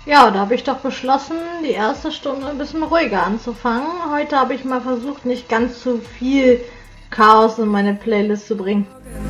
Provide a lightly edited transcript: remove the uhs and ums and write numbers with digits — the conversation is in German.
Ja, da habe ich doch beschlossen, die erste Stunde ein bisschen ruhiger anzufangen. Heute habe ich mal versucht, nicht ganz zu viel Chaos in meine Playlist zu bringen.